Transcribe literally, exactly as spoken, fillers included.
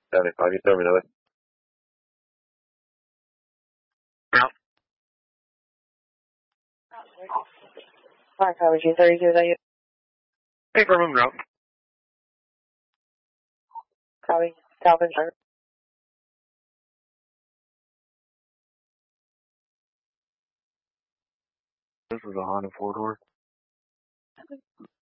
seventy-five, you throw me another. Route. Fire coverage, you thirty-two, is that you? Hey, Firman, route. Copy. Falcon, sir. This is a Honda four-door.